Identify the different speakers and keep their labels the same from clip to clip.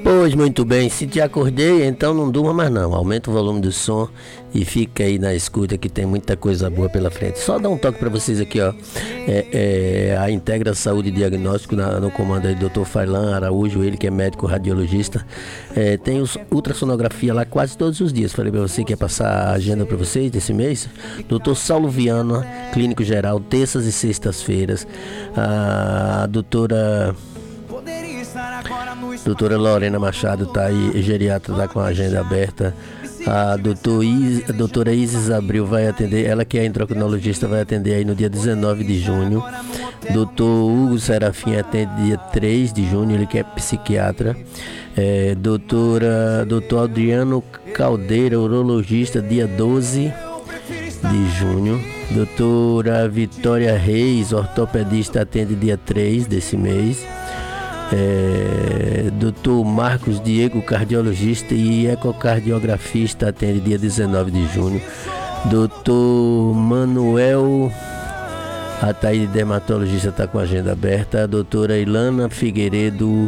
Speaker 1: Pois muito bem, se te acordei, então não durma mais não. Aumenta o volume do som e fica aí na escuta que tem muita coisa boa pela frente. Só dar um toque para vocês aqui, ó. A Integra Saúde e Diagnóstico no comando aí do Dr. Failan Araújo, ele que é médico radiologista. Tem ultrassonografia lá quase todos os dias. Falei para você que ia passar a agenda para vocês desse mês. Dr. Saulo Viana, clínico geral, terças e sextas-feiras. A doutora Lorena Machado tá aí, geriatra, tá com a agenda aberta. A doutora Isis Abril vai atender, ela que é endocrinologista, vai atender aí no dia 19 de junho. Doutor Hugo Serafim atende dia 3 de junho, ele que é psiquiatra. Doutor Adriano Caldeira, urologista, dia 12 de junho. Doutora Vitória Reis, ortopedista, atende dia 3 desse mês. Dr. Marcos Diego, cardiologista e ecocardiografista, atende dia 19 de junho. Dr. Manuel Ataíde, dermatologista, está com a agenda aberta. A doutora Ilana Figueiredo,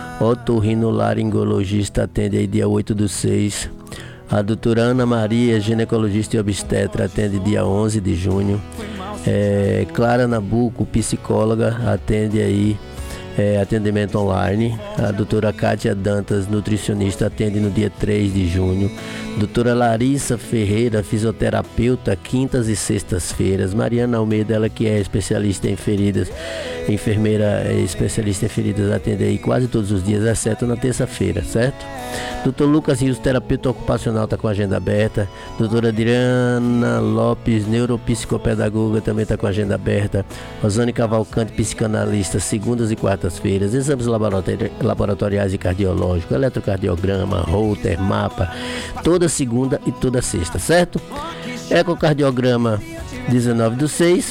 Speaker 1: otorrinolaringologista, atende aí dia 8/6. A doutora Ana Maria, ginecologista e obstetra, atende dia 11 de junho. Clara Nabuco, psicóloga, atende aí atendimento online. A doutora Kátia Dantas, nutricionista, atende no dia 3 de junho. Doutora Larissa Ferreira, fisioterapeuta, quintas e sextas-feiras. Mariana Almeida, ela que é especialista em feridas, enfermeira especialista em feridas, atende aí quase todos os dias, exceto na terça-feira, certo? Doutor Lucas Rios, terapeuta ocupacional, está com a agenda aberta. Doutora Adriana Lopes, neuropsicopedagoga, também está com a agenda aberta. Rosane Cavalcante, psicanalista, segundas e quartas-feiras. Exames laboratoriais e cardiológicos, eletrocardiograma, Holter, mapa, toda segunda e toda sexta, certo? Ecocardiograma 19/6,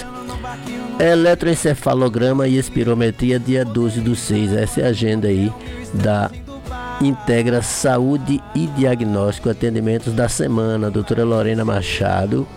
Speaker 1: eletroencefalograma e espirometria dia 12/6. Essa é a agenda aí da Integra Saúde e Diagnóstico, atendimentos da semana. Doutora Lorena Machado,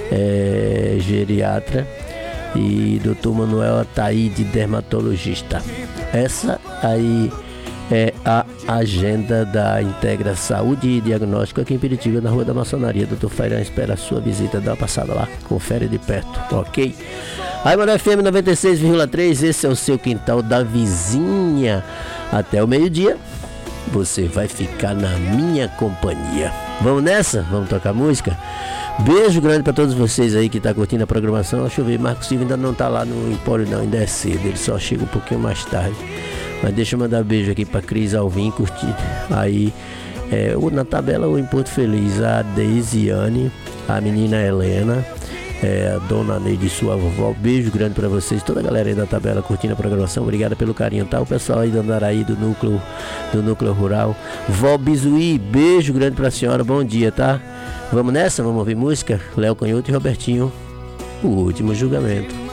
Speaker 1: geriatra, e doutor Manuel Ataíde, dermatologista. Essa aí é a agenda da Integra Saúde e Diagnóstico aqui em Piritiba, na Rua da Maçonaria. Doutor Fairan espera a sua visita, dá uma passada lá, confere de perto, ok? Raimundo FM 96,3, esse é o seu quintal da vizinha. Até o meio-dia você vai ficar na minha companhia. Vamos nessa? Vamos tocar música? Beijo grande para todos vocês aí que tá curtindo a programação. Deixa eu ver, Marcos Silva ainda não tá lá no Empório não, ainda é cedo, ele só chega um pouquinho mais tarde. Mas deixa eu mandar beijo aqui para Cris Alvim, curtir aí na tabela ou em Porto Feliz, a Deisiane, a menina Helena, a dona Neide, sua vovó. Beijo grande para vocês, toda a galera aí da tabela curtindo a programação. Obrigado pelo carinho, tá? O pessoal aí do Andaraí, do núcleo rural. Vó Bizuí, beijo grande pra senhora, bom dia, tá? Vamos nessa? Vamos ouvir música? Léo Canhoto e Robertinho, O Último Julgamento.